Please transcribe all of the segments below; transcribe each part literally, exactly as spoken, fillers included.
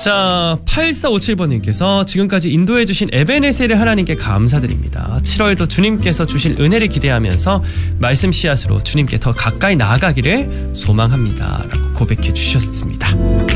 자, 팔사오칠 번님께서 지금까지 인도해 주신 에베네셀의 하나님께 감사드립니다. 칠월도 주님께서 주실 은혜를 기대하면서 말씀 씨앗으로 주님께 더 가까이 나아가기를 소망합니다. 라고 고백해 주셨습니다.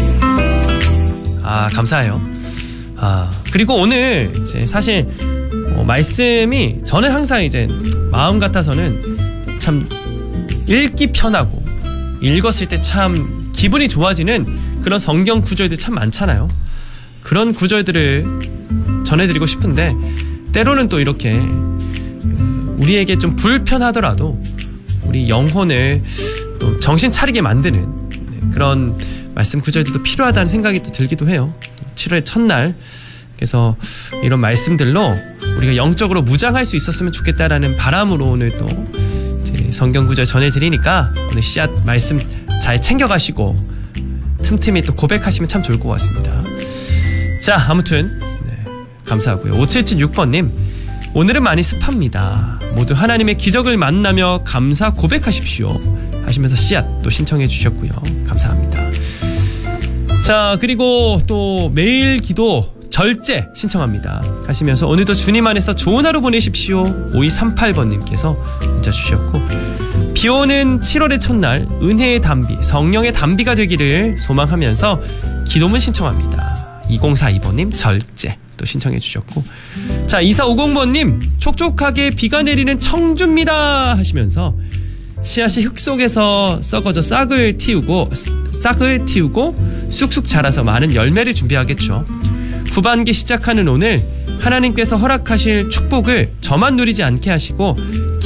아, 감사해요. 아, 그리고 오늘 이제 사실 어, 말씀이 저는 항상 이제 마음 같아서는 참 읽기 편하고 읽었을 때 참 기분이 좋아지는 그런 성경 구절들 참 많잖아요. 그런 구절들을 전해드리고 싶은데 때로는 또 이렇게 우리에게 좀 불편하더라도 우리 영혼을 또 정신 차리게 만드는 그런 말씀 구절들도 필요하다는 생각이 또 들기도 해요. 칠월의 첫날 그래서 이런 말씀들로 우리가 영적으로 무장할 수 있었으면 좋겠다라는 바람으로 오늘 또 이제 성경 구절 전해드리니까 오늘 씨앗 말씀 잘 챙겨가시고 틈틈이 또 고백하시면 참 좋을 것 같습니다. 자, 아무튼 네, 감사하고요. 오칠칠육 번님 오늘은 많이 습합니다. 모두 하나님의 기적을 만나며 감사 고백하십시오 하시면서 씨앗 또 신청해 주셨고요. 감사합니다. 자, 그리고 또 매일 기도 절제 신청합니다 하시면서 오늘도 주님 안에서 좋은 하루 보내십시오. 오이삼팔 번님께서 문자 주셨고 비오는 칠월의 첫날 은혜의 담비 성령의 담비가 되기를 소망하면서 기도문 신청합니다. 이공사이 번님 절제 또 신청해 주셨고 자 이사오공 번님 촉촉하게 비가 내리는 청주입니다 하시면서 씨앗이 흙 속에서 썩어져 싹을 틔우고 싹을 틔우고 쑥쑥 자라서 많은 열매를 준비하겠죠. 후반기 시작하는 오늘 하나님께서 허락하실 축복을 저만 누리지 않게 하시고